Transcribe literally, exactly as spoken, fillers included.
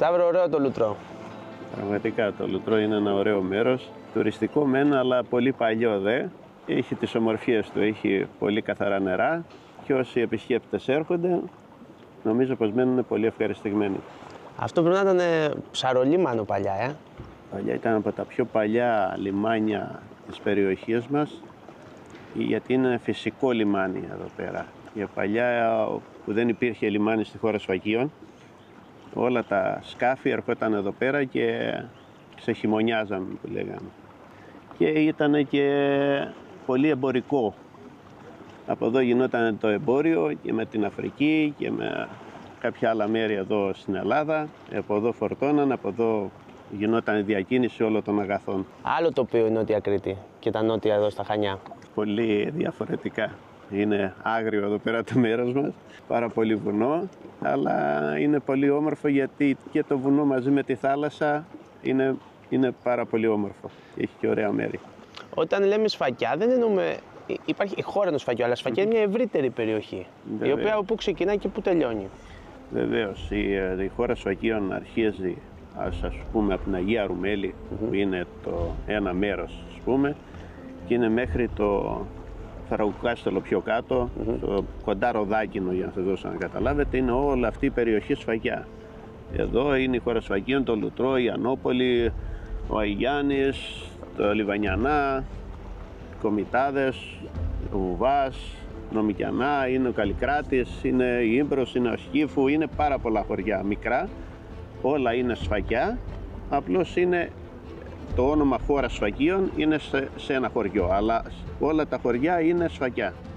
Σταύρο, ωραίο το Λουτρό. Πραγματικά το Λουτρό είναι ένα ωραίο μέρος. Τουριστικό μεν, αλλά πολύ παλιό δε. Έχει τις ομορφιές του, έχει πολύ καθαρά νερά και όσοι επισκέπτες έρχονται, νομίζω πως μένουν πολύ ευχαριστημένοι. Αυτό πρέπει να ήταν ψαρολίμανο παλιά, ε. Παλιά ήταν από τα πιο παλιά λιμάνια της περιοχής μας, γιατί είναι φυσικό λιμάνι εδώ πέρα. Για παλιά που δεν υπήρχε λιμάνι στη χώρα Σφακίων, όλα τα σκάφη ερχόταν εδώ πέρα και ξεχειμωνιάζαν, που λέγαμε. Και ήταν και πολύ εμπορικό. Από εδώ γινόταν το εμπόριο και με την Αφρική και με κάποια άλλα μέρη εδώ στην Ελλάδα. Από εδώ φορτώναν, από εδώ γινόταν η διακίνηση όλων των αγαθών. Άλλο τοπίο η Νότια Κρήτη και τα νότια εδώ στα Χανιά. Πολύ διαφορετικά. Είναι άγριο εδώ πέρα το μέρος μας, πάρα πολύ βουνό, αλλά είναι πολύ όμορφο γιατί και το βουνό μαζί με τη θάλασσα είναι, είναι πάρα πολύ όμορφο. Έχει και ωραία μέρη. Όταν λέμε Σφακιά δεν εννοούμε, υπάρχει η χώρα του Σφακιού, αλλά Σφακιά είναι μια ευρύτερη περιοχή, Βεβαίως. Η οποία από πού ξεκινάει και πού τελειώνει. Βεβαίως, η, η χώρα Σφακίων αρχίζει, ας, ας πούμε, από την Αγία Ρουμέλη, mm-hmm. που είναι το ένα μέρος, ας πούμε, και είναι μέχρι το Φραγκοκάστελο πιο κάτω, mm-hmm. το κοντά Ροδάκινο, για να σας δώσω να καταλάβετε, είναι όλη αυτή η περιοχή Σφακιά. Εδώ είναι η χώρα Σφακίων, το Λουτρό, η Ανόπολη, ο Αγιάννης, το Λιβανιανά, οι Κομιτάδες, ο Βουβάς, Νομικιανά, είναι ο Καλλικράτης, είναι η Ήμπρος, είναι ο Σκύφου, είναι πάρα πολλά χωριά μικρά, όλα είναι Σφακιά, απλώς είναι το όνομα χώρα Σφακίων είναι σε, σε ένα χωριό, αλλά όλα τα χωριά είναι Σφακιά.